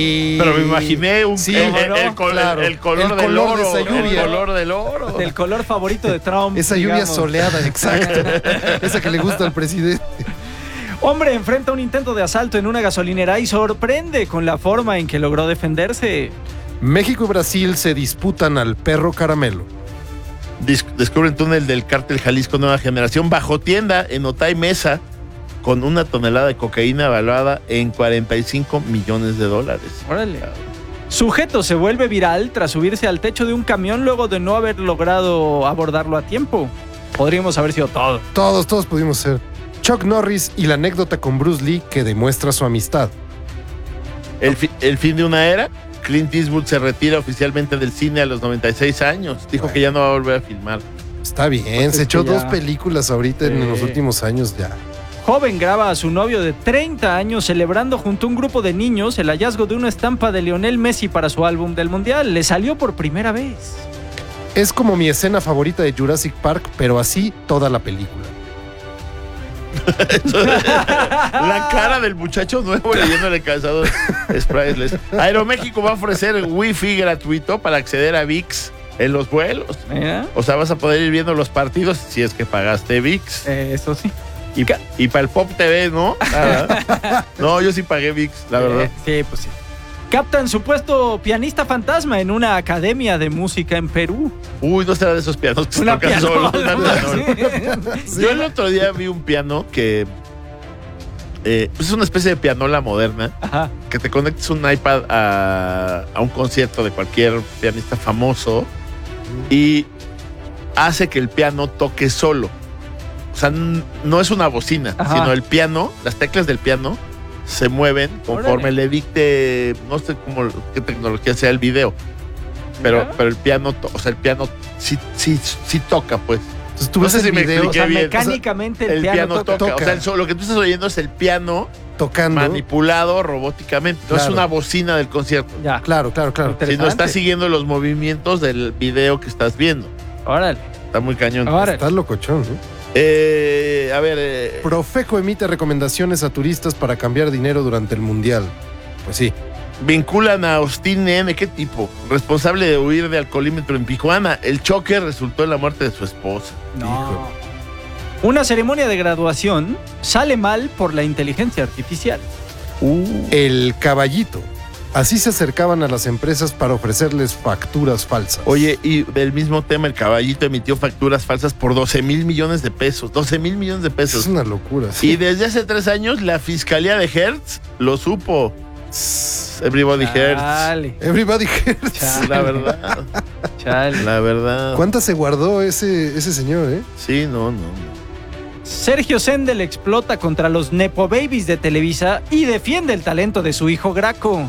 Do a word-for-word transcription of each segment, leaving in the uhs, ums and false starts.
Pero me imaginé un, Sí, el, ¿no? el, el, col- Claro. el color El del color de oro. esa lluvia. El color del oro. Del color favorito de Trump. Esa lluvia digamos. soleada, exacto. Esa que le gusta al presidente. Hombre enfrenta un intento de asalto en una gasolinera y sorprende con la forma en que logró defenderse. México y Brasil se disputan al perro caramelo. Dis- Descubren túnel del cártel Jalisco Nueva Generación bajo tienda en Otay Mesa con una tonelada de cocaína evaluada en cuarenta y cinco millones de dólares. Órale. Sujeto se vuelve viral tras subirse al techo de un camión luego de no haber logrado abordarlo a tiempo. Podríamos haber sido todo. Todos, todos pudimos ser. Chuck Norris y la anécdota con Bruce Lee que demuestra su amistad. El, fi- el fin de una era. Clint Eastwood se retira oficialmente del cine a los noventa y seis años. Dijo Bueno. que ya no va a volver a filmar. Está bien, Pues se es echó que ya- dos películas ahorita en Sí. los últimos años ya. Joven graba a su novio de treinta años celebrando junto a un grupo de niños el hallazgo de una estampa de Lionel Messi para su álbum del Mundial. Le salió por primera vez. Es como mi escena favorita de Jurassic Park, pero así toda la película. La cara del muchacho nuevo leyéndole calzado es priceless. Aeroméxico va a ofrecer wifi gratuito para acceder a V I X en los vuelos. Mira, O sea, vas a poder ir viendo los partidos si es que pagaste V I X. eh, eso sí. Y, y para el Pop T V, ¿no? Nada. No, yo sí pagué V I X, la verdad. Eh, sí, pues sí. Captan supuesto pianista fantasma en una academia de música en Perú. Uy, no será de esos pianos que se Una tocan pianola, solo. Una pianola. sí. Yo el otro día vi un piano que eh, pues es una especie de pianola moderna Ajá. que te conectas un iPad a, a un concierto de cualquier pianista famoso y hace que el piano toque solo. O sea, n- no es una bocina, Ajá. sino el piano, las teclas del piano se mueven conforme Órale. le dicte, no sé cómo, qué tecnología sea el video, pero, Mira. pero el piano, to- o sea, el piano sí, sí, sí toca, pues. Entonces tú No ves sé el si me video O sea, Qué bien. mecánicamente el, El piano, toca. toca. O sea, el so- lo que tú estás oyendo es el piano tocando. manipulado robóticamente. No es Claro. una bocina del concierto, Ya. Claro, claro, claro. Interesante. sino estás siguiendo los movimientos del video que estás viendo. Órale. Está muy cañón. Órale. Estás locochón, ¿no? Eh, a ver, eh, Profeco emite recomendaciones a turistas para cambiar dinero durante el Mundial. Pues sí. vinculan a Austin N. ¿Qué tipo? Responsable de huir de alcoholímetro en Tijuana. El choque resultó en la muerte de su esposa. No. Una ceremonia de graduación sale mal por la inteligencia artificial. El caballito. Así se acercaban a las empresas para ofrecerles facturas falsas. Oye, y del mismo tema, el caballito emitió facturas falsas por doce mil millones de pesos. doce mil millones de es pesos. una locura. sí. Y desde hace tres años la fiscalía de Hertz lo supo. Everybody Hertz. Chale, Everybody hurts. Chale. La verdad, chale. la verdad. ¿Cuántas se guardó ese, ese señor, eh? Sí, no, no. no. Sergio Sendel explota contra los Nepo Babies de Televisa y defiende el talento de su hijo Graco.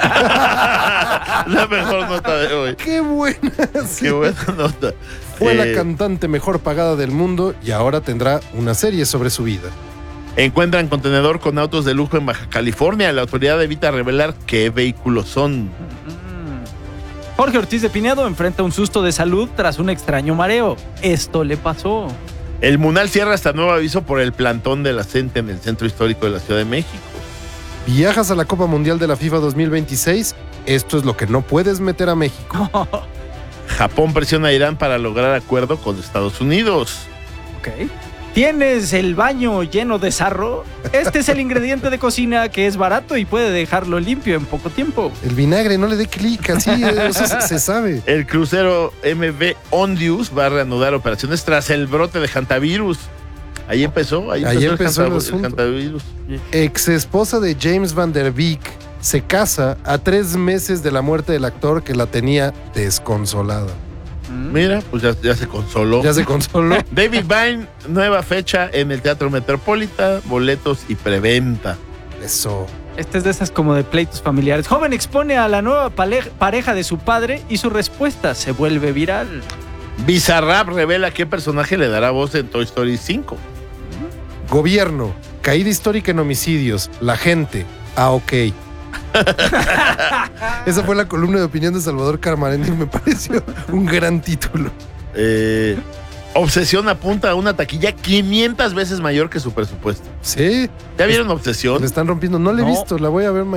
La mejor nota de hoy. ¡Qué buena! sí. Qué buena nota. Fue la Eh, cantante mejor pagada del mundo y ahora tendrá una serie sobre su vida. Encuentran contenedor con autos de lujo en Baja California. La autoridad evita revelar qué vehículos son. Mm. Jorge Ortiz de Pinedo enfrenta un susto de salud tras un extraño mareo. Esto le pasó. El Munal cierra hasta nuevo aviso por el plantón de la gente en el centro histórico de la Ciudad de México. ¿Viajas a la Copa Mundial de la FIFA dos mil veintiséis? Esto es lo que no puedes meter a México. Japón presiona a Irán para lograr acuerdo con Estados Unidos. Ok. ¿Tienes el baño lleno de sarro? Este es el ingrediente de cocina que es barato y puede dejarlo limpio en poco tiempo. El vinagre, no le dé clic, así, eh, eso se, se sabe. El crucero M V Ondius va a reanudar operaciones tras el brote de hantavirus. Ahí empezó, ahí empezó, Ahí el, empezó el hanta- asunto. hantavirus. Ex esposa de James Van Der Beek se casa a tres meses de la muerte del actor que la tenía desconsolada. Mm. Mira, pues ya, ya se consoló. Ya se consoló. David Byrne, nueva fecha en el Teatro Metropolitan, boletos y preventa. Eso. Este es de esas como de pleitos familiares. Joven expone a la nueva pale- pareja de su padre y su respuesta se vuelve viral. Bizarrap revela qué personaje le dará voz en Toy Story cinco. Gobierno. Caída histórica en homicidios. La gente. Ah, ok. Esa fue la columna de opinión de Salvador Carmarén y me pareció un gran título. Eh, Obsesión apunta a una taquilla quinientas veces mayor que su presupuesto. Sí, ¿Ya vieron Obsesión? le están rompiendo. No la he No. visto, la voy a ver mañana.